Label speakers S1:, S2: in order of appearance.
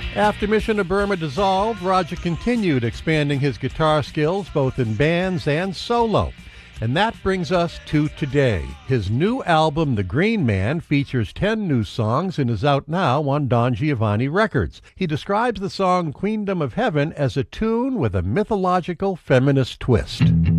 S1: After Mission to Burma dissolved, Roger continued expanding his guitar skills both in bands and solo. And that brings us to today. His new album, The Green Man, features 10 new songs and is out now on Don Giovanni Records. He describes the song Queendom of Heaven as a tune with a mythological feminist twist.